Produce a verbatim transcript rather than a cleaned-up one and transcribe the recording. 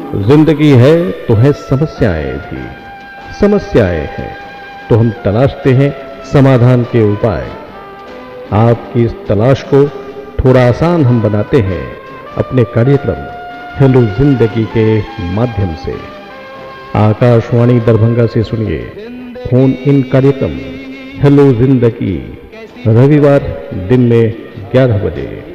जिंदगी है तो है समस्याएं भी, समस्याएं हैं तो हम तलाशते हैं समाधान के उपाय। आपकी इस तलाश को थोड़ा आसान हम बनाते हैं अपने कार्यक्रम हेलो जिंदगी के माध्यम से। आकाशवाणी दरभंगा से सुनिए फोन इन कार्यक्रम हेलो जिंदगी, रविवार दिन में ग्यारह बजे।